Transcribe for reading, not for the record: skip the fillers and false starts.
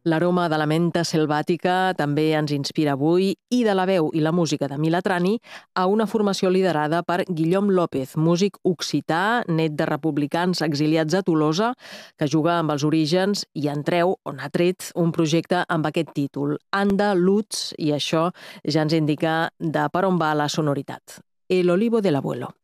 L'aroma de la menta selvàtica també ens inspira avui i de la veu i la música de Mila Trani a una formació liderada per Guillaume López, músic occità, net de republicans exiliats a Tolosa, que juga amb els orígens i en treu, on ha tret, un projecte amb aquest títol, Anda Lutz, i això ja ens indica de per on va la sonoritat. El olivo del abuelo.